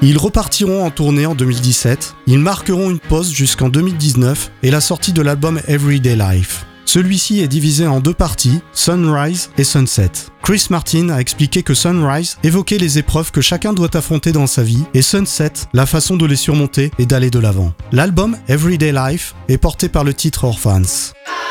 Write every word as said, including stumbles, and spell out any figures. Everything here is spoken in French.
Ils repartiront en tournée en deux mille dix-sept, ils marqueront une pause jusqu'en deux mille dix-neuf et la sortie de l'album Everyday Life. Celui-ci est divisé en deux parties, Sunrise et Sunset. Chris Martin a expliqué que Sunrise évoquait les épreuves que chacun doit affronter dans sa vie et Sunset, la façon de les surmonter et d'aller de l'avant. L'album Everyday Life est porté par le titre Orphans.